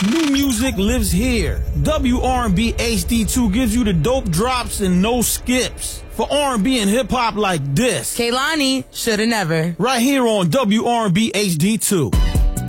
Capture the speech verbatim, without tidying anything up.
New music lives here. W R and B H D two gives you the dope drops and no skips. For R and B and hip-hop like this. Kehlani, shoulda never. Right here on W R and B H D two.